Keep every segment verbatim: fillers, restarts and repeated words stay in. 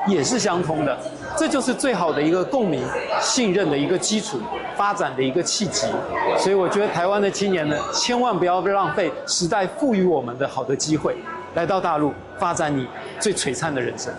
也是相通的，这就是最好的一个共鸣、信任的一个基础，发展的一个契机。所以我觉得台湾的青年呢，千万不要浪费时代赋予我们的好的机会，来到大陆发展你最璀璨的人生。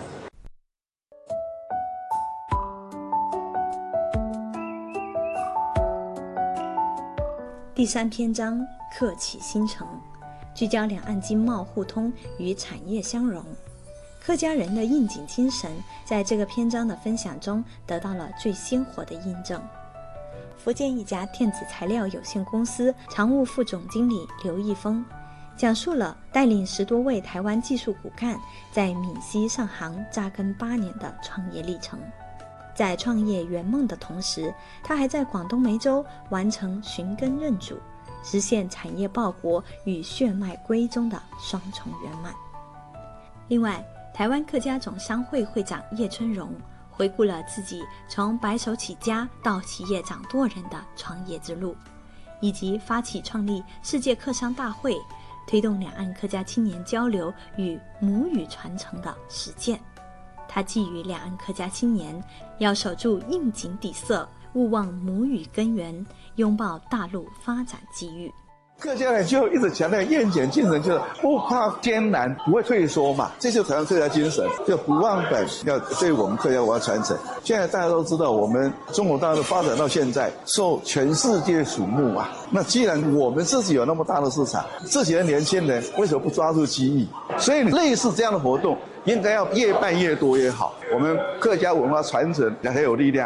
第三篇章客启新城，聚焦两岸经贸互通与产业相融。客家人的应景精神在这个篇章的分享中得到了最鲜活的印证。福建一家电子材料有限公司常务副总经理刘义峰讲述了带领十多位台湾技术骨干在闽西上杭扎根八年的创业历程。在创业圆梦的同时，他还在广东梅州完成寻根认主，实现产业报国与血脉归宗的双重圆满。另外，台湾客家总商会会长叶春荣回顾了自己从白手起家到企业掌舵人的创业之路，以及发起创立世界客商大会，推动两岸客家青年交流与母语传承的实践。他寄予两岸客家青年要守住应景底色，勿忘母语根源，拥抱大陆发展机遇。 客家人就一直强调愿景精神，就是不怕艰难，不会退缩嘛，这就是台湾客家精神，就不忘本，要对我们客家文化传承。现在大家都知道，我们中国大陆发展到现在，受全世界瞩目啊。那既然我们自己有那么大的市场，自己的年轻人为什么不抓住机遇？所以类似这样的活动，应该要越办越多越好。我们客家文化传承才有力量。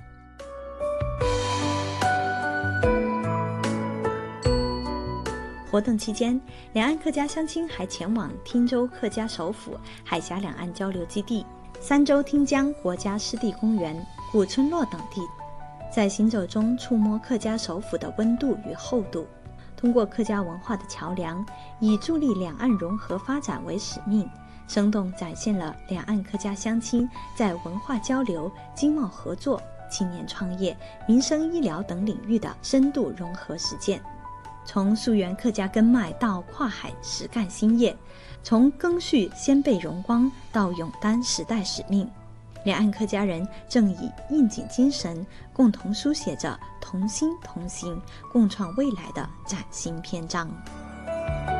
活动期间，两岸客家乡亲还前往汀州客家首府海峡两岸交流基地、三州汀江国家湿地公园、古村落等地，在行走中触摸客家首府的温度与厚度，通过客家文化的桥梁，以助力两岸融合发展为使命，生动展现了两岸客家乡亲在文化交流、经贸合作、青年创业、民生医疗等领域的深度融合实践。从溯源客家根脉到跨海实干兴业，从赓续先辈荣光到勇担时代使命，两岸客家人正以应景精神，共同书写着同心同行、共创未来的崭新篇章。